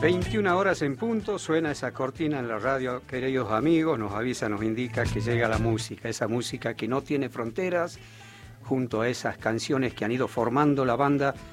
21 horas en punto, suena esa cortina en la radio, queridos amigos, nos avisa, nos indica que llega la música, esa música que no tiene fronteras, junto a esas canciones que han ido formando la banda